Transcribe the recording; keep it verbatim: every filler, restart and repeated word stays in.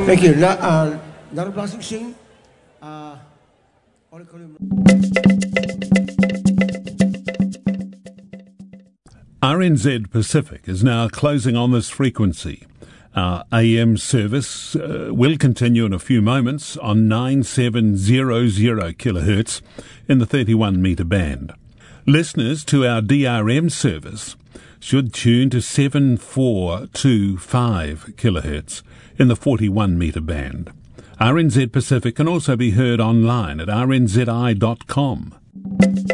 Thank you. Na, uh, Narabasing Singh. Uh, R N Z Pacific is now closing on this frequency. Our A M service uh, will continue in a few moments on nine seven zero zero kilohertz in the thirty-one metre band. Listeners to our D R M service should tune to seven four two five kilohertz in the forty-one metre band. R N Z Pacific can also be heard online at r n z i dot com.